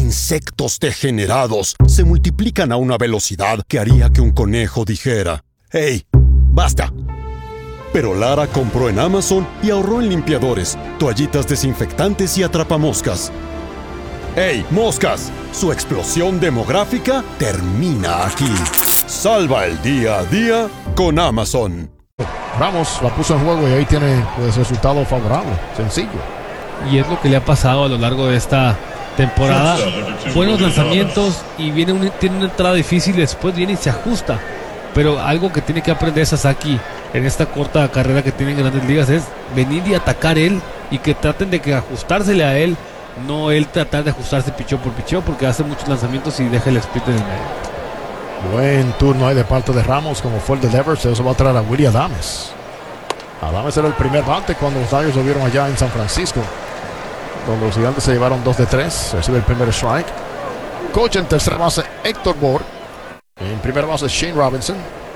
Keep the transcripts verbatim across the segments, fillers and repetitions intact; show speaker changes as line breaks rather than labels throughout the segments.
insectos degenerados se multiplican a una velocidad que haría que un conejo dijera: ¡Hey, basta! Pero Lara compró en Amazon y ahorró en limpiadores, toallitas desinfectantes y atrapamoscas. ¡Hey, moscas! Su explosión demográfica termina aquí. Salva el día a día con Amazon.
Ramos la puso en juego y ahí tiene pues resultado favorable, sencillo.
Y es lo que le ha pasado a lo largo de esta temporada. Buenos lanzamientos y viene un, tiene una entrada difícil, después viene y se ajusta. Pero algo que tiene que aprender Sasaki en esta corta carrera que tiene en Grandes Ligas es venir y atacar él y que traten de que ajustársele a él, no él tratar de ajustarse pichó por pichó, porque hace muchos lanzamientos y deja el split en el medio.
Buen turno ahí de parte de Ramos, como fue el de Devers. Eso va a traer a Willy Adames. Adames era el primer bate cuando los Dodgers lo vieron allá en San Francisco, donde los Gigantes se llevaron dos de tres. Recibe el primer strike. Coach en tercera base, Héctor Bohr. En primera base, Shane Robinson.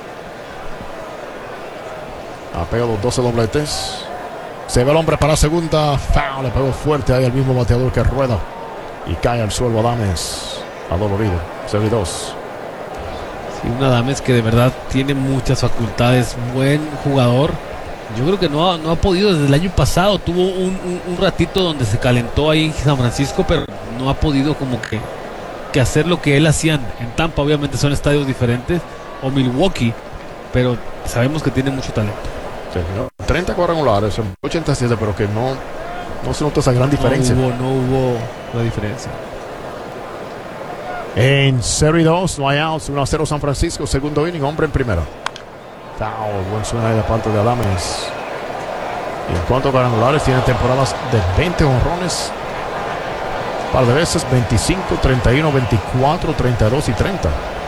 Ha pegado doce dobletes. Se ve el hombre para segunda. Foul, le pegó fuerte ahí al mismo bateador que rueda y cae al suelo Adames, adolorido. cero y dos.
Sí, un Adames que de verdad tiene muchas facultades. Buen jugador. Yo creo que no ha, no ha podido desde el año pasado. Tuvo un, un, un ratito donde se calentó ahí en San Francisco, pero no ha podido como que, que hacer lo que él hacía en Tampa. Obviamente son estadios diferentes, o Milwaukee, pero sabemos que tiene mucho talento.
Sí, ¿no? treinta cuadrangulares, ochenta y siete, pero que no, no se nota esa gran diferencia.
No hubo, no hubo la diferencia.
En cero y dos, no hay outs, uno a cero San Francisco, segundo inning, hombre en primera. Foul, buen suena ahí de parte de Adames. Y en cuanto a cuadrangulares, tiene temporadas de veinte honrones, un par de veces, veinticinco, treinta y uno, veinticuatro, treinta y dos y treinta.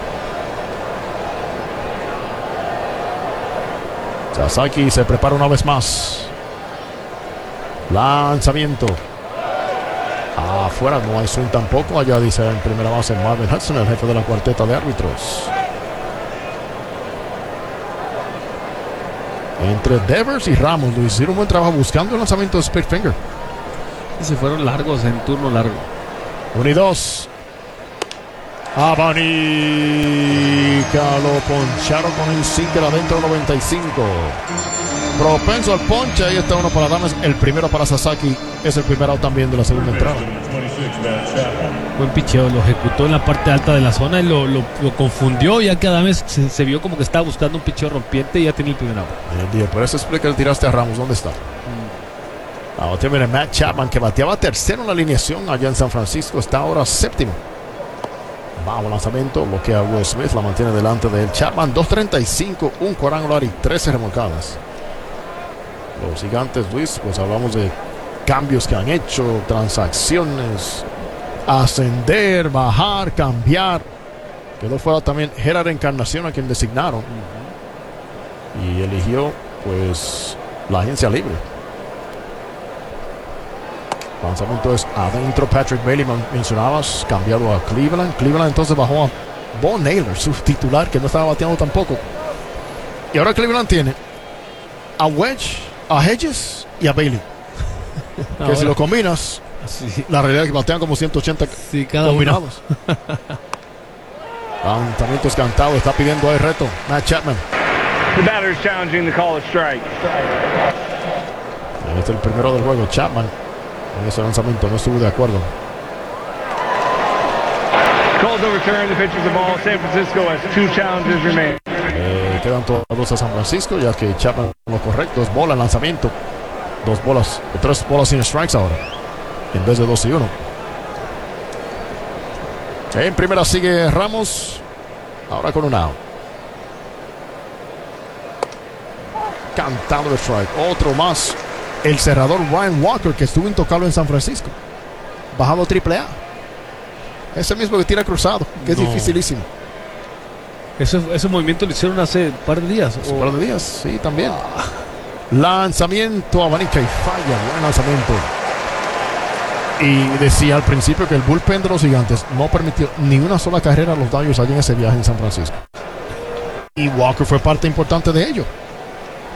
Sasaki se prepara una vez más. Lanzamiento. Afuera, no hay swing tampoco. Allá dice en primera base Marvin Hudson, el jefe de la cuarteta de árbitros. Entre Devers y Ramos lo hicieron un buen trabajo buscando el lanzamiento de split finger.
Y se fueron largos en turno largo.
uno y dos. Abanica lo poncharon con el sinker adentro, noventa y cinco. Propenso al ponche. Ahí está uno para Adames. El primero para Sasaki. Es el primer out también de la segunda entrada.
Buen picheo. Lo ejecutó en la parte alta de la zona y lo, lo, lo confundió. Ya que Adames se, se vio como que estaba buscando un picheo rompiente y ya tenía el primer out.
Bien, por eso explica que le tiraste a Ramos. ¿Dónde está? Mm. Ahora tiene Matt Chapman, que bateaba tercero en la alineación allá en San Francisco. Está ahora séptimo. Bajo lanzamiento, bloquea a Will Smith, la mantiene delante de él. Chapman, dos treinta y cinco, un cuadrangular y trece remolcadas. Los Gigantes, Luis, pues hablamos de cambios que han hecho, transacciones, ascender, bajar, cambiar. Quedó fuera también Gerard Encarnación, a quien designaron. Uh-huh. Y eligió, pues, la agencia libre. Lanzamiento es adentro. Patrick Bailey, mencionabas, cambiado a Cleveland. Cleveland entonces bajó a Bo Naylor, su titular, que no estaba bateando tampoco. Y ahora Cleveland tiene a Wedge, a Hedges y a Bailey. Que ahora, si lo combinas, sí, la realidad es que batean como ciento ochenta
sí, cada
combinados. Lanzamiento es cantado, está pidiendo el reto Matt Chapman.
The batter is challenging the call of strike.
Este es el primero del juego. Chapman en ese lanzamiento no estuvo de acuerdo.
Calls overturned, the pitcher's the ball. San Francisco has two challenges remaining.
Eh, quedan todos a San Francisco, ya que Chapman lo correcto, dos bolas, lanzamiento. Dos bolas, o tres bolas sin strikes ahora, en vez de dos y uno. En primera sigue Ramos, ahora con un out. Cantado de strike, otro más. El cerrador Ryan Walker, que estuvo intocable en San Francisco, bajado triple A. Ese mismo que tira cruzado, que no. Es dificilísimo.
Ese, ese movimiento lo hicieron hace un par de días.
Hace un par de días, sí, también. Ah. Lanzamiento, abanica y falla. Buen lanzamiento. Y decía al principio que el bullpen de los Gigantes no permitió ni una sola carrera a los Dodgers allí en ese viaje en San Francisco. Y Walker fue parte importante de ello.